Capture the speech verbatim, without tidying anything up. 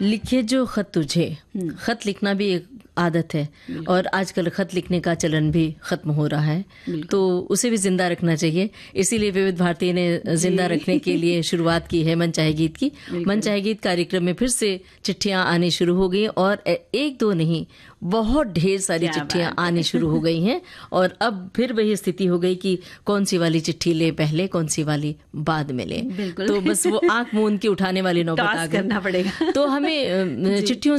लिखे जो खत तुझे, खत लिखना भी एक आदत है और आजकल खत लिखने का चलन भी खत्म हो रहा है, तो उसे भी जिंदा रखना चाहिए। इसीलिए विविध भारती ने जिंदा रखने के लिए शुरुआत की है मन चाहे गीत की। मन चाहे गीत कार्यक्रम में फिर से चिट्ठियां आनी शुरू हो गई और एक दो नहीं, बहुत ढेर सारी चिट्ठियां आनी शुरू हो गई हैं। और अब फिर वही स्थिति हो गई कि कौन सी वाली चिट्ठी ले पहले, कौन सी वाली बाद में ले। तो बस वो आंख मूंद के उठाने वाली नौबत आ गई। करना पड़ेगा। तो हमें चिट्ठियों